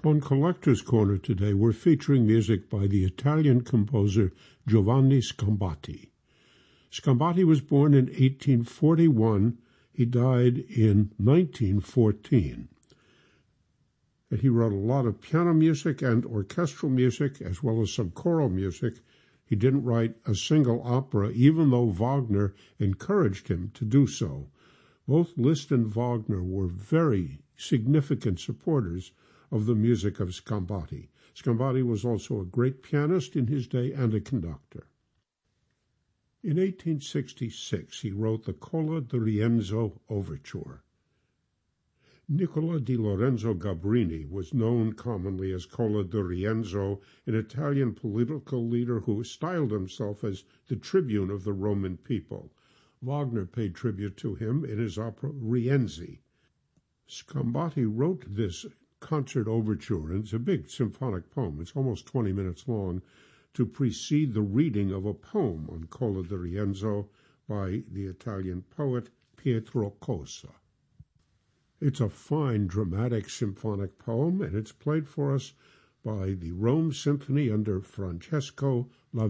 On Collector's Corner today, we're featuring music by the Italian composer Giovanni Scombatti. Scombatti was born in 1841. He died in 1914. And he wrote a lot of piano music and orchestral music, as well as some choral music. He didn't write a single opera, even though Wagner encouraged him to do so. Both Liszt and Wagner were very significant supporters of the music of Scombatti. Scombatti was also a great pianist in his day and a conductor. In 1866, he wrote the Cola di Rienzo Overture. Nicola di Lorenzo Gabrini was known commonly as Cola di Rienzo, an Italian political leader who styled himself as the tribune of the Roman people. Wagner paid tribute to him in his opera Rienzi. Scombatti wrote this concert overture, and it's a big symphonic poem. It's almost 20 minutes long, to precede the reading of a poem on Cola di Rienzo by the Italian poet Pietro Cosa. It's a fine, dramatic symphonic poem, and it's played for us by the Rome Symphony under Francesco